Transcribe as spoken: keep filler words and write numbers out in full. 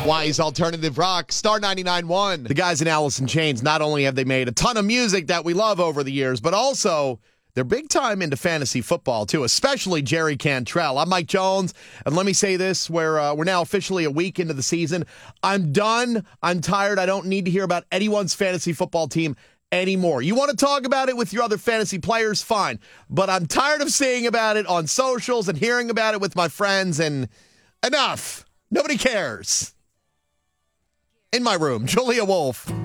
Wise Alternative Rock, Star ninety-nine point one. The guys in Alice in Chains, not only have they made a ton of music that we love over the years, but also they're big time into fantasy football, too, especially Jerry Cantrell. I'm Mike Jones, and let me say this, we're, uh, we're now officially a week into the season. I'm done. I'm tired. I don't need to hear about anyone's fantasy football team anymore. You want to talk about it with your other fantasy players? Fine. But I'm tired of seeing about it on socials and hearing about it with my friends, and enough. Nobody cares. In my room, Julia Wolf.